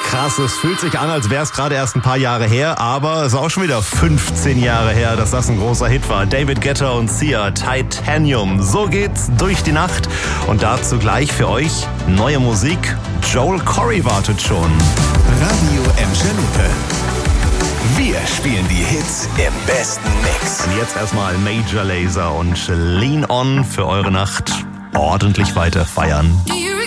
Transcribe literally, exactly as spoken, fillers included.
Krass, es fühlt sich an, als wäre es gerade erst ein paar Jahre her, aber es ist auch schon wieder fünfzehn Jahre her, dass das ein großer Hit war. David Guetta und Sia, Titanium. So geht's durch die Nacht. Und dazu gleich für euch neue Musik. Joel Corry wartet schon. Radio Emscher-Lippe. Wir spielen die Hits im besten Mix. Und jetzt erstmal Major Lazer und Lean On für eure Nacht ordentlich weiter feiern. Do you